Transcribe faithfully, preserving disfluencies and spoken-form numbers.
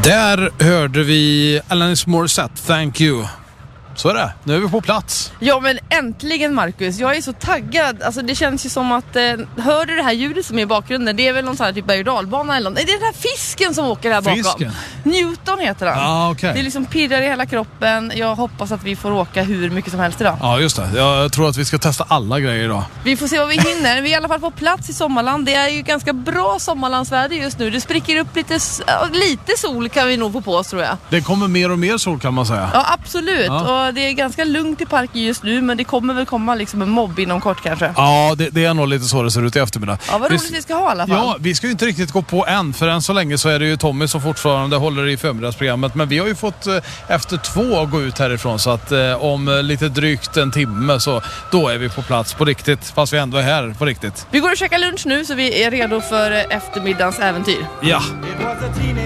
Där hörde vi Alanis Morissette, Thank You. Så är det, nu är vi på plats. Ja, men äntligen Marcus, jag är så taggad. Alltså det känns ju som att, eh, hör du det här ljudet som är i bakgrunden? Det är väl någon sån här typ berg- och dalbana eller något. Det är den här fisken som åker här bakom. Fisken? Newton heter den. Ah, okay. Det är liksom pirrar i hela kroppen. Jag hoppas att vi får åka hur mycket som helst idag. Ja, just det. Jag tror att vi ska testa alla grejer idag. Vi får se vad vi hinner. Vi är i alla fall på plats i Sommarland. Det är ju ganska bra sommarlandsväder just nu. Det spricker upp lite, lite sol kan vi nog få på oss, tror jag. Det kommer mer och mer sol kan man säga. Ja, absolut. Ja. Och det är ganska lugnt i parken just nu, men det kommer väl komma liksom en mobb inom kort kanske. Ja, det, det är nog lite så det ser ut i eftermiddag. Ja, vad roligt vi ska ha i alla fall. Ja, vi ska ju inte riktigt gå på än, för än så länge så är det ju Tommy som fortfarande håller i förmiddagsprogrammet. Men vi har ju fått eh, efter två gå ut härifrån, så att eh, om eh, lite drygt en timme så då är vi på plats på riktigt, fast vi ändå är här på riktigt. Vi går och käkar lunch nu så vi är redo för eh, eftermiddagens äventyr. Ja.